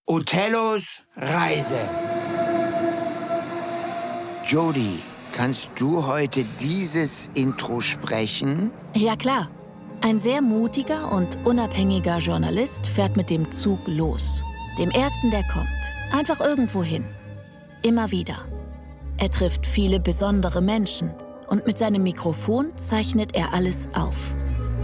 Othellos Reise. Jody, kannst du heute dieses Intro sprechen? Ja, klar. Ein sehr mutiger und unabhängiger Journalist fährt mit dem Zug los. Dem ersten, der kommt. Einfach irgendwo hin. Immer wieder. Er trifft viele besondere Menschen und mit seinem Mikrofon zeichnet er alles auf.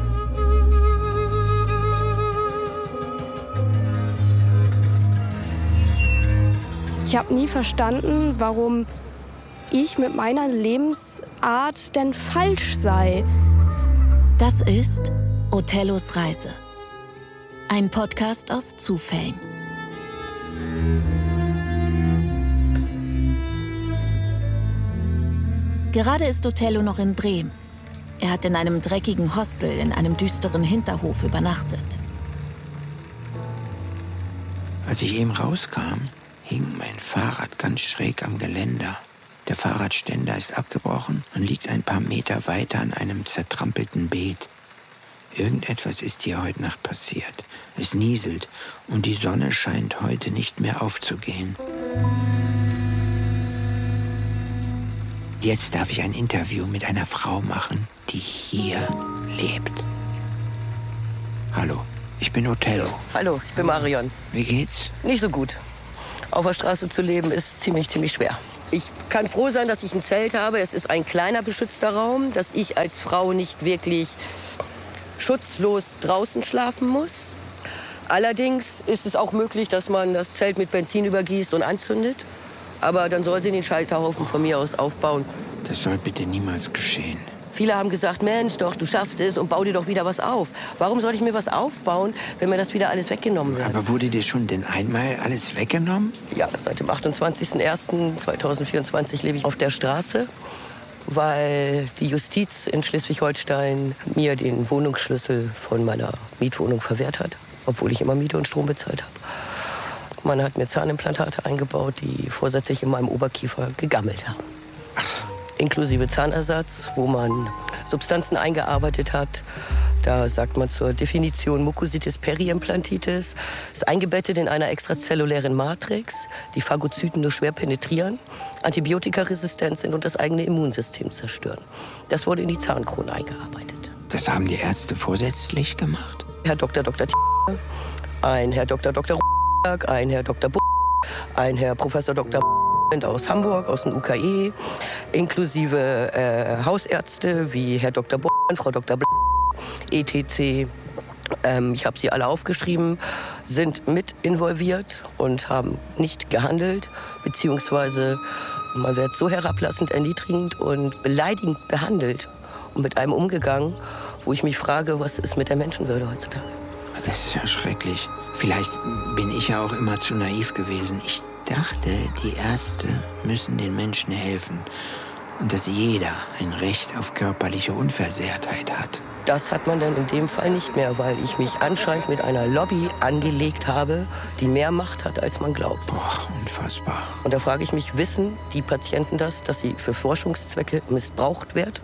Ich habe nie verstanden, warum ich mit meiner Lebensart denn falsch sei. Das ist Othellos Reise. Ein Podcast aus Zufällen. Gerade ist Othello noch in Bremen. Er hat in einem dreckigen Hostel in einem düsteren Hinterhof übernachtet. Als ich eben rauskam, hing mein Fahrrad ganz schräg am Geländer. Der Fahrradständer ist abgebrochen und liegt ein paar Meter weiter an einem zertrampelten Beet. Irgendetwas ist hier heute Nacht passiert. Es nieselt und die Sonne scheint heute nicht mehr aufzugehen. Jetzt darf ich ein Interview mit einer Frau machen, die hier lebt. Hallo, ich bin Othello. Hallo, ich bin Marion. Wie geht's? Nicht so gut. Auf der Straße zu leben ist ziemlich schwer. Ich kann froh sein, dass ich ein Zelt habe. Es ist ein kleiner beschützter Raum, dass ich als Frau nicht wirklich schutzlos draußen schlafen muss. Allerdings ist es auch möglich, dass man das Zelt mit Benzin übergießt und anzündet. Aber dann soll sie den Scheiterhaufen von mir aus aufbauen. Das soll bitte niemals geschehen. Viele haben gesagt, Mensch, doch, du schaffst es und bau dir doch wieder was auf. Warum soll ich mir was aufbauen, wenn mir das wieder alles weggenommen wird? Aber wurde dir schon denn einmal alles weggenommen? Ja, seit dem 28.01.2024 lebe ich auf der Straße, weil die Justiz in Schleswig-Holstein mir den Wohnungsschlüssel von meiner Mietwohnung verwehrt hat, obwohl ich immer Miete und Strom bezahlt habe. Man hat mir Zahnimplantate eingebaut, die vorsätzlich in meinem Oberkiefer gegammelt haben. Inklusive Zahnersatz, wo man Substanzen eingearbeitet hat. Da sagt man zur Definition Mucositis periimplantitis. Ist eingebettet in einer extrazellulären Matrix, die Phagozyten nur schwer penetrieren, antibiotikaresistent sind und das eigene Immunsystem zerstören. Das wurde in die Zahnkrone eingearbeitet. Das haben die Ärzte vorsätzlich gemacht? Herr Dr. ein Herr Dr. ein Herr Dr. ein Herr Professor Dr. aus Hamburg, aus dem UKE, inklusive Hausärzte wie Herr Dr. Frau Dr. etc. Ich habe sie alle aufgeschrieben, sind mit involviert und haben nicht gehandelt, beziehungsweise man wird so herablassend, erniedrigend und beleidigend behandelt und mit einem umgegangen, wo ich mich frage, was ist mit der Menschenwürde heutzutage? Das ist ja schrecklich. Vielleicht bin ich ja auch immer zu naiv gewesen. Ich dachte, die Ärzte müssen den Menschen helfen und dass jeder ein Recht auf körperliche Unversehrtheit hat. Das hat man dann in dem Fall nicht mehr, weil ich mich anscheinend mit einer Lobby angelegt habe, die mehr Macht hat, als man glaubt. Boah, unfassbar. Und da frage ich mich, wissen die Patienten das, dass sie für Forschungszwecke missbraucht wird?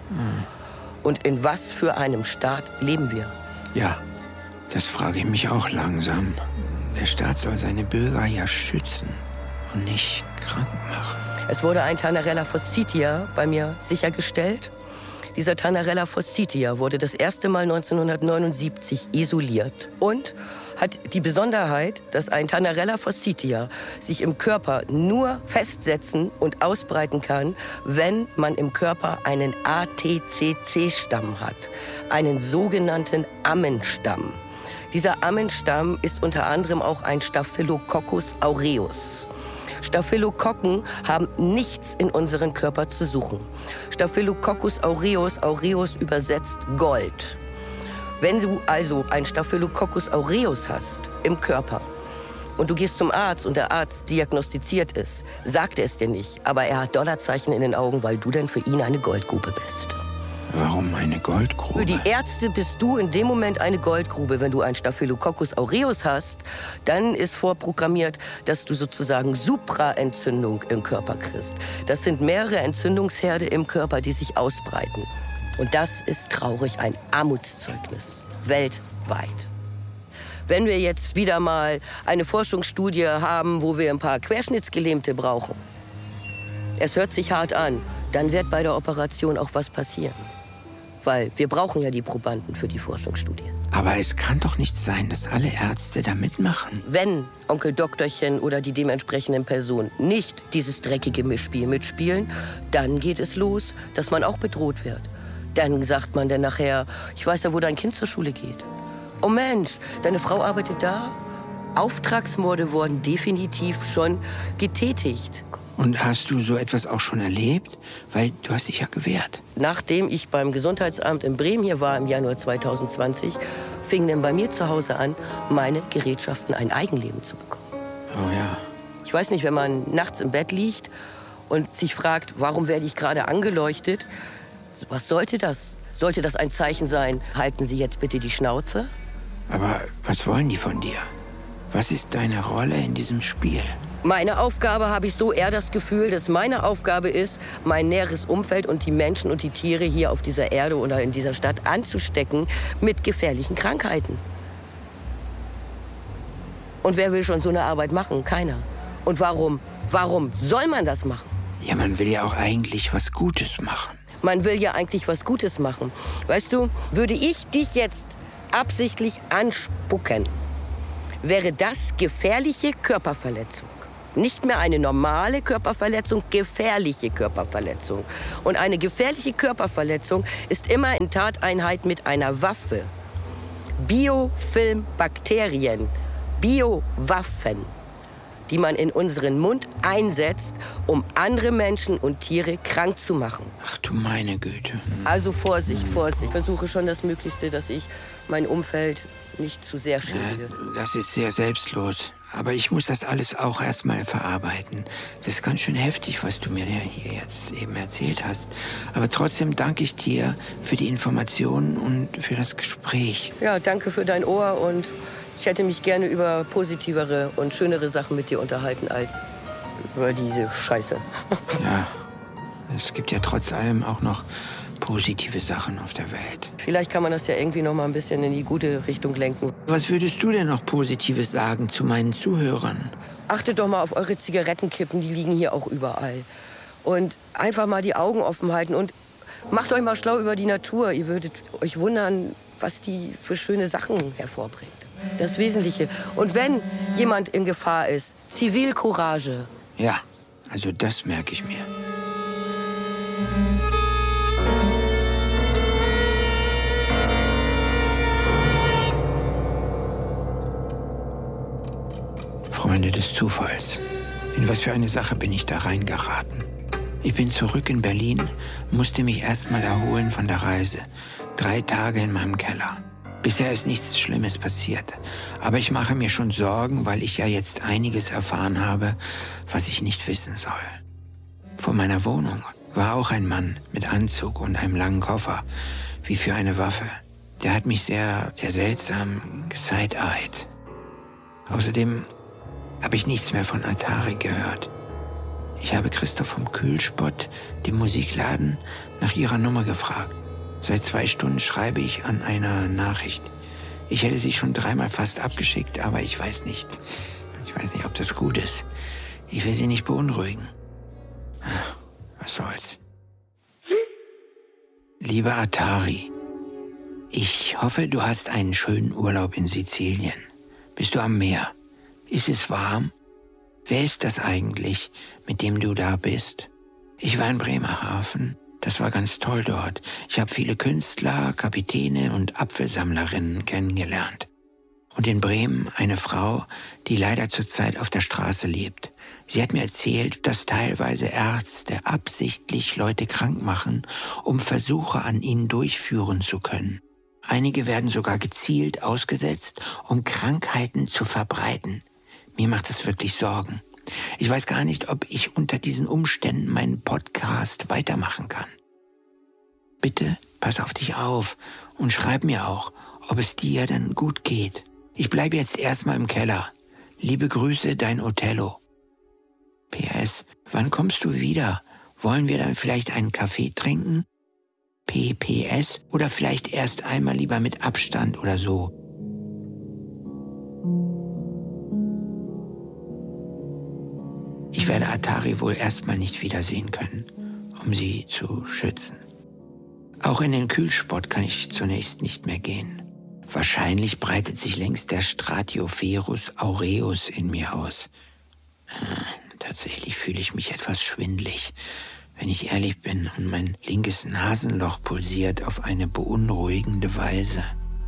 Und in was für einem Staat leben wir? Ja, das frage ich mich auch langsam. Der Staat soll seine Bürger ja schützen und nicht krank machen. Es wurde ein Thanarella fossitia bei mir sichergestellt. Dieser Thanarella fossitia wurde das erste Mal 1979 isoliert und hat die Besonderheit, dass ein Thanarella fossitia sich im Körper nur festsetzen und ausbreiten kann, wenn man im Körper einen ATCC-Stamm hat, einen sogenannten Ammenstamm. Dieser Ammenstamm ist unter anderem auch ein Staphylococcus aureus. Staphylokokken haben nichts in unserem Körper zu suchen. Staphylococcus aureus, aureus übersetzt Gold. Wenn du also ein Staphylococcus aureus hast im Körper und du gehst zum Arzt und der Arzt diagnostiziert es, sagt er es dir nicht, aber er hat Dollarzeichen in den Augen, weil du dann für ihn eine Goldgrube bist. Warum eine Goldgrube? Für die Ärzte bist du in dem Moment eine Goldgrube. Wenn du einen Staphylococcus aureus hast, dann ist vorprogrammiert, dass du sozusagen Supraentzündung im Körper kriegst. Das sind mehrere Entzündungsherde im Körper, die sich ausbreiten. Und das ist traurig ein Armutszeugnis, weltweit. wenn wir jetzt wieder mal eine Forschungsstudie haben, wo wir ein paar Querschnittsgelähmte brauchen, es hört sich hart an, dann wird bei der Operation auch was passieren. Weil wir brauchen ja die Probanden für die Forschungsstudien. Aber es kann doch nicht sein, dass alle Ärzte da mitmachen. Wenn Onkel Doktorchen oder die dementsprechenden Personen nicht dieses dreckige Mischspiel mitspielen, dann geht es los, dass man auch bedroht wird. Dann sagt man dann nachher, ich weiß ja, wo dein Kind zur Schule geht. Oh Mensch, deine Frau arbeitet da? Auftragsmorde wurden definitiv schon getätigt. Und hast du so etwas auch schon erlebt? Weil du hast dich ja gewehrt. Nachdem ich beim Gesundheitsamt in Bremen hier war im Januar 2020, fing dann bei mir zu Hause an, meine Gerätschaften ein Eigenleben zu bekommen. Oh ja. Ich weiß nicht, wenn man nachts im Bett liegt und sich fragt, warum werde ich gerade angeleuchtet? Was sollte das? Sollte das ein Zeichen sein, halten Sie jetzt bitte die Schnauze? Aber was wollen die von dir? Was ist deine Rolle in diesem Spiel? Meine Aufgabe habe ich so eher das Gefühl, dass meine Aufgabe ist, mein näheres Umfeld und die Menschen und die Tiere hier auf dieser Erde oder in dieser Stadt anzustecken mit gefährlichen Krankheiten. Und wer will schon so eine Arbeit machen? Keiner. Und warum? Warum soll man das machen? Ja, man will ja auch eigentlich was Gutes machen. Man will ja eigentlich was Gutes machen. Weißt du, würde ich dich jetzt absichtlich anspucken, wäre das gefährliche Körperverletzung. Nicht mehr eine normale Körperverletzung, gefährliche Körperverletzung. Und eine gefährliche Körperverletzung ist immer in Tateinheit mit einer Waffe. Biofilmbakterien, Biowaffen, die man in unseren Mund einsetzt, um andere Menschen und Tiere krank zu machen. Ach du meine Güte. Also Vorsicht, Vorsicht. Ich versuche schon das Möglichste, dass ich mein Umfeld nicht zu sehr schädige. Das ist sehr selbstlos. Aber ich muss das alles auch erstmal verarbeiten. Das ist ganz schön heftig, was du mir hier jetzt eben erzählt hast. Aber trotzdem danke ich dir für die Informationen und für das Gespräch. Ja, danke für dein Ohr und ich hätte mich gerne über positivere und schönere Sachen mit dir unterhalten als über diese Scheiße. Ja, es gibt ja trotz allem auch noch positive Sachen auf der Welt. Vielleicht kann man das ja irgendwie noch mal ein bisschen in die gute Richtung lenken. Was würdest du denn noch Positives sagen zu meinen Zuhörern? Achtet doch mal auf eure Zigarettenkippen, die liegen hier auch überall. Und einfach mal die Augen offen halten und macht euch mal schlau über die Natur. Ihr würdet euch wundern, was die für schöne Sachen hervorbringt. Das Wesentliche. Und wenn jemand in Gefahr ist, Zivilcourage. Ja, also das merke ich mir. Freunde des Zufalls. In was für eine Sache bin ich da reingeraten? Ich bin zurück in Berlin, musste mich erst mal erholen von der Reise. 3 Tage in meinem Keller. Bisher ist nichts Schlimmes passiert. Aber ich mache mir schon Sorgen, weil ich ja jetzt einiges erfahren habe, was ich nicht wissen soll. Vor meiner Wohnung war auch ein Mann mit Anzug und einem langen Koffer, wie für eine Waffe. Der hat mich sehr, sehr seltsam geside-eyed. Außerdem habe ich nichts mehr von Atari gehört. Ich habe Christoph vom Kühlspott, dem Musikladen, nach ihrer Nummer gefragt. Seit 2 Stunden schreibe ich an einer Nachricht. Ich hätte sie schon 3-mal fast abgeschickt, aber ich weiß nicht. Ich weiß nicht, ob das gut ist. Ich will sie nicht beunruhigen. Was soll's. Lieber Atari, ich hoffe, du hast einen schönen Urlaub in Sizilien. Bist du am Meer? Ist es warm? Wer ist das eigentlich, mit dem du da bist? Ich war in Bremerhaven. Das war ganz toll dort. Ich habe viele Künstler, Kapitäne und Apfelsammlerinnen kennengelernt. Und in Bremen eine Frau, die leider zurzeit auf der Straße lebt. Sie hat mir erzählt, dass teilweise Ärzte absichtlich Leute krank machen, um Versuche an ihnen durchführen zu können. Einige werden sogar gezielt ausgesetzt, um Krankheiten zu verbreiten. Mir macht das wirklich Sorgen. Ich weiß gar nicht, ob ich unter diesen Umständen meinen Podcast weitermachen kann. Bitte pass auf dich auf und schreib mir auch, ob es dir dann gut geht. Ich bleibe jetzt erstmal im Keller. Liebe Grüße, dein Othello. PS, wann kommst du wieder? Wollen wir dann vielleicht einen Kaffee trinken? PPS oder vielleicht erst einmal lieber mit Abstand oder so. Ich werde Atari wohl erstmal nicht wiedersehen können, um sie zu schützen. Auch in den Kühlsport kann ich zunächst nicht mehr gehen. Wahrscheinlich breitet sich längst der Stratioferus aureus in mir aus. Tatsächlich fühle ich mich etwas schwindelig, wenn ich ehrlich bin, und mein linkes Nasenloch pulsiert auf eine beunruhigende Weise.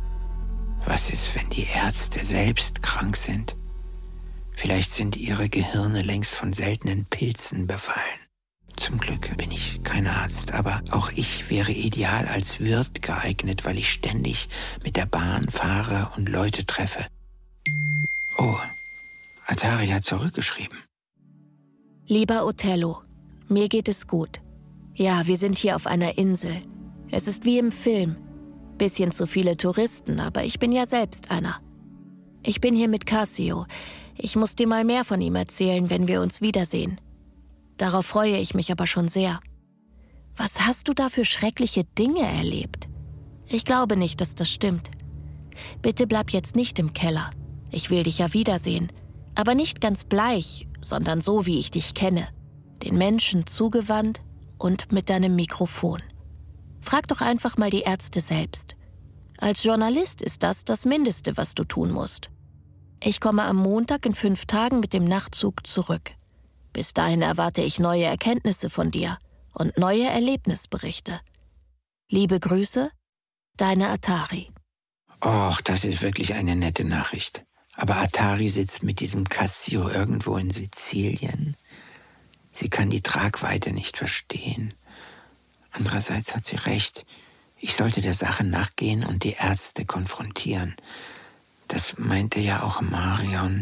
Was ist, wenn die Ärzte selbst krank sind? Vielleicht sind ihre Gehirne längst von seltenen Pilzen befallen. Zum Glück bin ich kein Arzt, aber auch ich wäre ideal als Wirt geeignet, weil ich ständig mit der Bahn fahre und Leute treffe. Oh, Atari hat zurückgeschrieben. Lieber Othello, mir geht es gut. Ja, wir sind hier auf einer Insel. Es ist wie im Film. Bisschen zu viele Touristen, aber ich bin ja selbst einer. Ich bin hier mit Cassio. Ich muss dir mal mehr von ihm erzählen, wenn wir uns wiedersehen. Darauf freue ich mich aber schon sehr. Was hast du da für schreckliche Dinge erlebt? Ich glaube nicht, dass das stimmt. Bitte bleib jetzt nicht im Keller. Ich will dich ja wiedersehen. Aber nicht ganz bleich, sondern so, wie ich dich kenne. Den Menschen zugewandt und mit deinem Mikrofon. Frag doch einfach mal die Ärzte selbst. Als Journalist ist das Mindeste, was du tun musst. Ich komme am Montag in 5 Tagen mit dem Nachtzug zurück. Bis dahin erwarte ich neue Erkenntnisse von dir und neue Erlebnisberichte. Liebe Grüße, deine Atari. Och, das ist wirklich eine nette Nachricht. Aber Atari sitzt mit diesem Cassio irgendwo in Sizilien. Sie kann die Tragweite nicht verstehen. Andererseits hat sie recht. Ich sollte der Sache nachgehen und die Ärzte konfrontieren. Das meinte ja auch Marion.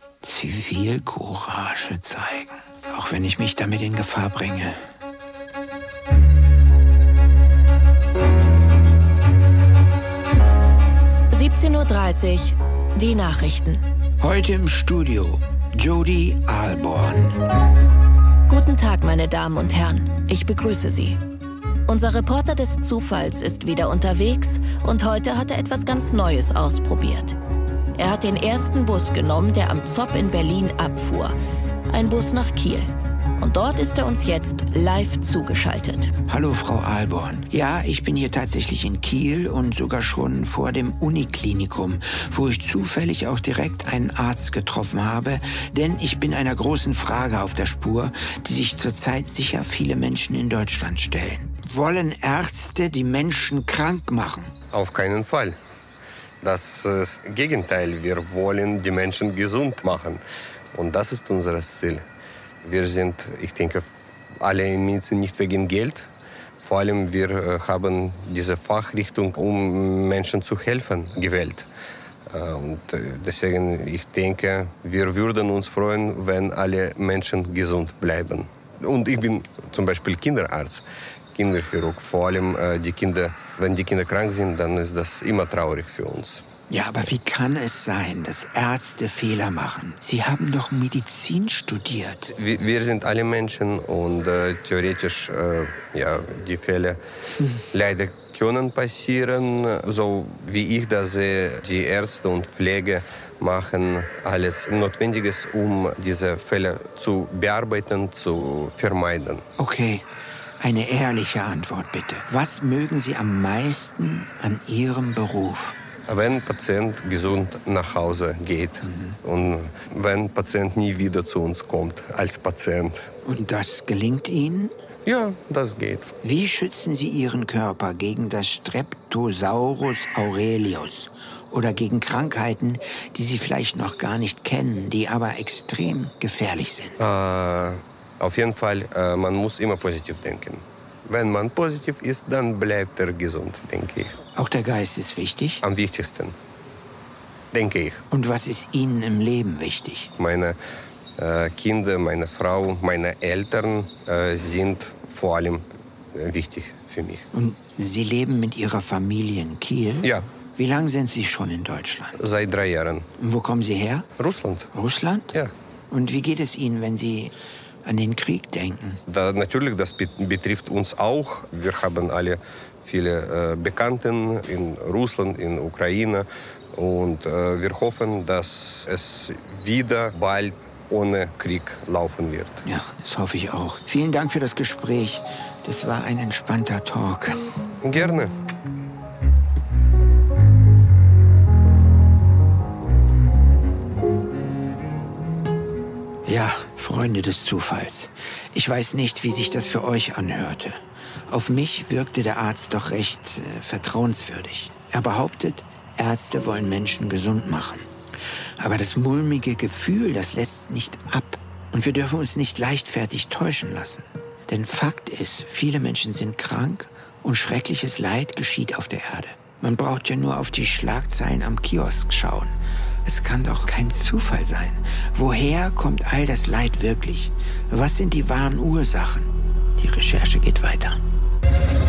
Zivilcourage zeigen, auch wenn ich mich damit in Gefahr bringe. (17:30 Uhr), die Nachrichten. Heute im Studio, Jody Alborn. Guten Tag, meine Damen und Herren. Ich begrüße Sie. Unser Reporter des Zufalls ist wieder unterwegs und heute hat er etwas ganz Neues ausprobiert. Er hat den ersten Bus genommen, der am Zopp in Berlin abfuhr. Ein Bus nach Kiel. Und dort ist er uns jetzt live zugeschaltet. Hallo, Frau Alborn. Ja, ich bin hier tatsächlich in Kiel und sogar schon vor dem Uniklinikum, wo ich zufällig auch direkt einen Arzt getroffen habe, denn ich bin einer großen Frage auf der Spur, die sich zurzeit sicher viele Menschen in Deutschland stellen. Wollen Ärzte die Menschen krank machen? Auf keinen Fall. Das ist das Gegenteil. Wir wollen die Menschen gesund machen. Und das ist unser Ziel. Wir sind, ich denke, alle in Medizin nicht wegen Geld. Vor allem wir haben diese Fachrichtung, um Menschen zu helfen, gewählt. Und deswegen, ich denke, wir würden uns freuen, wenn alle Menschen gesund bleiben. Und ich bin zum Beispiel Kinderarzt, Kinderchirurg. Vor allem die Kinder, wenn die Kinder krank sind, dann ist das immer traurig für uns. Ja, aber wie kann es sein, dass Ärzte Fehler machen? Sie haben doch Medizin studiert. Wir sind alle Menschen und theoretisch, die Fälle leider können passieren. So wie ich das sehe, die Ärzte und Pflege machen alles Notwendiges, um diese Fälle zu bearbeiten, zu vermeiden. Okay, eine ehrliche Antwort bitte. Was mögen Sie am meisten an Ihrem Beruf? Wenn ein Patient gesund nach Hause geht und wenn ein Patient nie wieder zu uns kommt als Patient. Und das gelingt Ihnen? Ja, das geht. Wie schützen Sie Ihren Körper gegen das Streptosaurus aureus oder gegen Krankheiten, die Sie vielleicht noch gar nicht kennen, die aber extrem gefährlich sind? Auf jeden Fall, man muss immer positiv denken. Wenn man positiv ist, dann bleibt er gesund, denke ich. Auch der Geist ist wichtig? Am wichtigsten, denke ich. Und was ist Ihnen im Leben wichtig? Meine Kinder, meine Frau, meine Eltern sind vor allem wichtig für mich. Und Sie leben mit Ihrer Familie in Kiel? Ja. Wie lange sind Sie schon in Deutschland? Seit 3 Jahren. Und wo kommen Sie her? Russland. Russland? Ja. Und wie geht es Ihnen, wenn Sie an den Krieg denken? Natürlich, das betrifft uns auch. Wir haben alle viele Bekannten in Russland, in Ukraine. Und wir hoffen, dass es wieder bald ohne Krieg laufen wird. Ja, das hoffe ich auch. Vielen Dank für das Gespräch. Das war ein entspannter Talk. Gerne. Ja, Freunde des Zufalls. Ich weiß nicht, wie sich das für euch anhörte. Auf mich wirkte der Arzt doch recht vertrauenswürdig. Er behauptet, Ärzte wollen Menschen gesund machen. Aber das mulmige Gefühl, das lässt nicht ab. Und wir dürfen uns nicht leichtfertig täuschen lassen. Denn Fakt ist, viele Menschen sind krank und schreckliches Leid geschieht auf der Erde. Man braucht ja nur auf die Schlagzeilen am Kiosk schauen. Es kann doch kein Zufall sein. Woher kommt all das Leid wirklich? Was sind die wahren Ursachen? Die Recherche geht weiter.